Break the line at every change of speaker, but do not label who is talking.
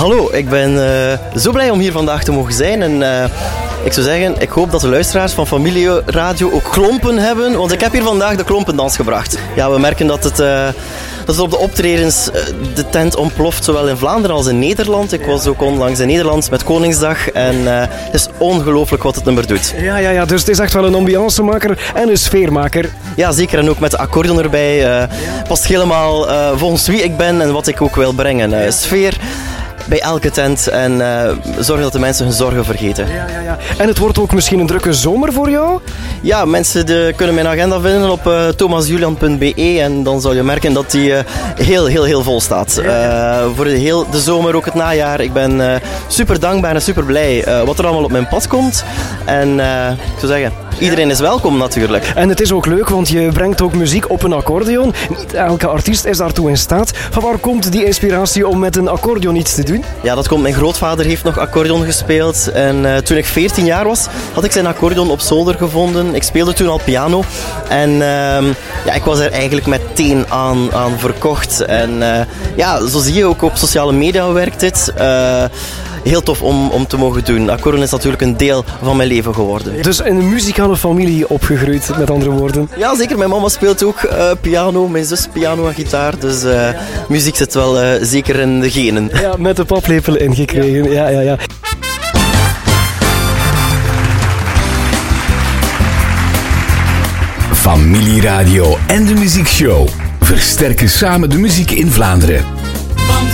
Hallo, ik ben zo blij om hier vandaag te mogen zijn. En ik zou zeggen, ik hoop dat de luisteraars van Familieradio ook klompen hebben. Want ik heb hier vandaag de klompendans gebracht. Ja, we merken dat het op de optredens de tent ontploft, zowel in Vlaanderen als in Nederland. Ik was ook onlangs in Nederland met Koningsdag. En het is ongelooflijk wat het nummer doet.
Ja, dus het is echt wel een ambiancemaker en een sfeermaker.
Ja, zeker. En ook met de accordeon erbij. Past helemaal volgens wie ik ben en wat ik ook wil brengen. Sfeer bij elke tent en zorgen dat de mensen hun zorgen vergeten.
Ja. En het wordt ook misschien een drukke zomer voor jou?
Ja, mensen kunnen mijn agenda vinden op thomasjulian.be en dan zal je merken dat die heel vol staat. Voor de zomer, ook het najaar. Ik ben super dankbaar en super blij wat er allemaal op mijn pad komt. En ik zou zeggen, iedereen is welkom natuurlijk.
En het is ook leuk, want je brengt ook muziek op een accordeon. Niet elke artiest is daartoe in staat. Van waar komt die inspiratie om met een accordeon iets te doen?
Ja, dat komt. Mijn grootvader heeft nog accordeon gespeeld. En toen ik 14 jaar was, had ik zijn accordeon op zolder gevonden. Ik speelde toen al piano. En ik was er eigenlijk meteen aan verkocht. En zo zie je ook op sociale media werkt dit. Heel tof om te mogen doen. Accordeon is natuurlijk een deel van mijn leven geworden.
Dus in een muzikale familie opgegroeid, met andere woorden?
Ja, zeker. Mijn mama speelt ook piano, mijn zus piano en gitaar. Dus muziek zit wel zeker in de genen.
Ja, met de paplepel ingekregen. Ja.
Familieradio en de muziekshow versterken samen de muziek in Vlaanderen.